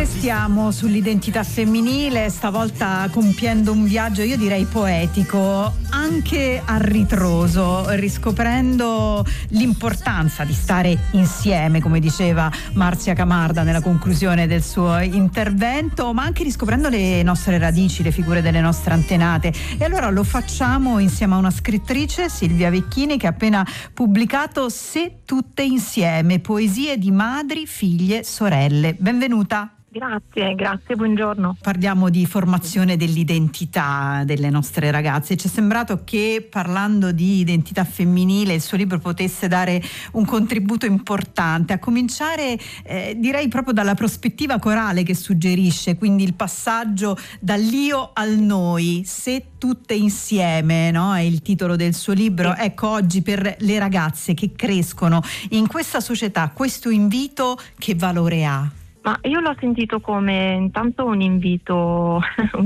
Restiamo sull'identità femminile, stavolta compiendo un viaggio, io direi poetico, anche a ritroso, riscoprendo l'importanza di stare insieme, come diceva Marzia Camarda nella conclusione del suo intervento, ma anche riscoprendo le nostre radici, le figure delle nostre antenate. E allora lo facciamo insieme a una scrittrice, Silvia Vecchini, che ha appena pubblicato Se tutte insieme, poesie di madri, figlie, sorelle. Benvenuta. Grazie, buongiorno. Parliamo di formazione dell'identità delle nostre ragazze. Ci è sembrato che, parlando di identità femminile, il suo libro potesse dare un contributo importante, a cominciare direi proprio dalla prospettiva corale che suggerisce, quindi il passaggio dall'io al noi, se tutte insieme, no? È il titolo del suo libro. Sì. Ecco, oggi per le ragazze che crescono in questa società, questo invito che valore ha? Ma io l'ho sentito come intanto un invito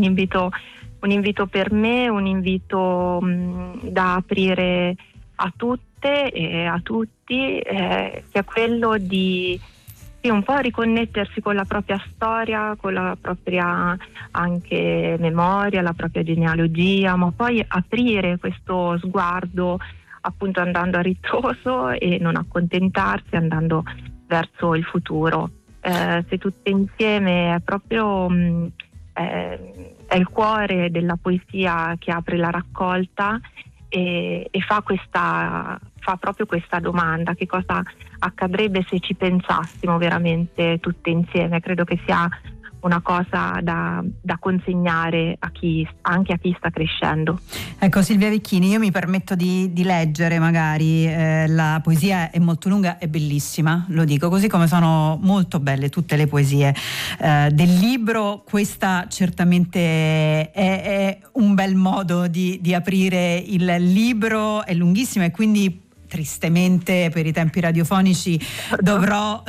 per me, un invito da aprire a tutte e a tutti, che è quello di un po' riconnettersi con la propria storia, con la propria anche memoria, la propria genealogia, ma poi aprire questo sguardo appunto andando a ritroso e non accontentarsi, andando verso il futuro. Se tutte insieme è proprio è il cuore della poesia che apre la raccolta e fa proprio questa domanda: che cosa accadrebbe se ci pensassimo veramente tutte insieme? Credo che sia una cosa da consegnare anche a chi sta crescendo. Ecco, Silvia Vecchini, io mi permetto di leggere magari, la poesia è molto lunga e bellissima, lo dico, così come sono molto belle tutte le poesie del libro. Questa certamente è un bel modo di aprire il libro, è lunghissima e quindi tristemente per i tempi radiofonici dovrò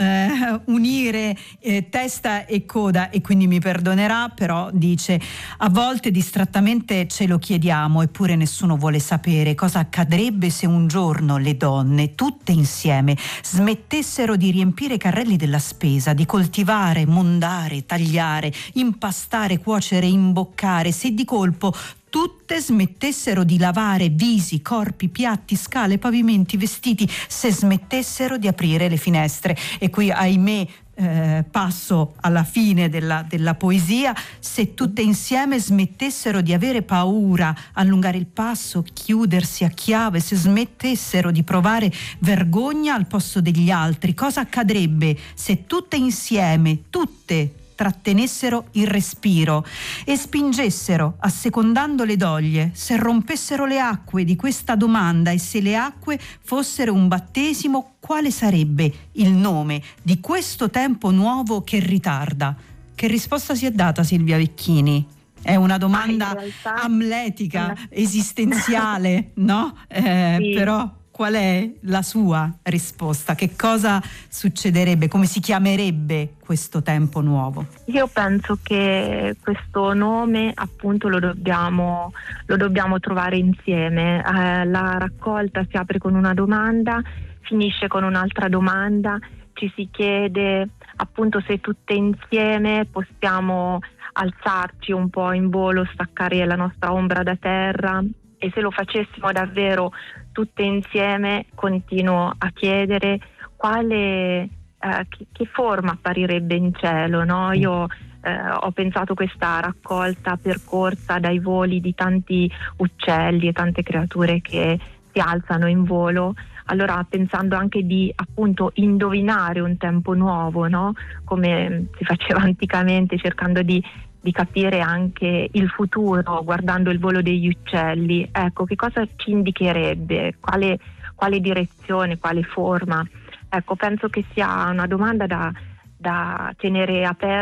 unire testa e coda, e quindi mi perdonerà, però dice: a volte distrattamente ce lo chiediamo, eppure nessuno vuole sapere cosa accadrebbe se un giorno le donne tutte insieme smettessero di riempire i carrelli della spesa, di coltivare, mondare, tagliare, impastare, cuocere, imboccare, se di colpo tutte smettessero di lavare visi, corpi, piatti, scale, pavimenti, vestiti, se smettessero di aprire le finestre. E qui, ahimè, passo alla fine della poesia: se tutte insieme smettessero di avere paura, allungare il passo, chiudersi a chiave, se smettessero di provare vergogna al posto degli altri, cosa accadrebbe se tutte insieme, tutte, trattenessero il respiro e spingessero assecondando le doglie, se rompessero le acque di questa domanda, e se le acque fossero un battesimo, quale sarebbe il nome di questo tempo nuovo che ritarda? Che risposta si è data, Silvia Vecchini? È una domanda amletica, esistenziale, no? Sì. Però qual è la sua risposta? Che cosa succederebbe? Come si chiamerebbe questo tempo nuovo? Io penso che questo nome appunto lo dobbiamo trovare insieme. La raccolta si apre con una domanda, finisce con un'altra domanda, ci si chiede appunto se tutte insieme possiamo alzarci un po' in volo, staccare la nostra ombra da terra, e se lo facessimo davvero tutte insieme, continuo a chiedere che forma apparirebbe in cielo, no? Io ho pensato questa raccolta percorsa dai voli di tanti uccelli e tante creature che si alzano in volo. Allora, pensando anche di appunto indovinare un tempo nuovo, no? Come si faceva anticamente, cercando di capire anche il futuro guardando il volo degli uccelli. Ecco, che cosa ci indicherebbe, quale direzione, quale forma? Ecco, penso che sia una domanda da tenere aperta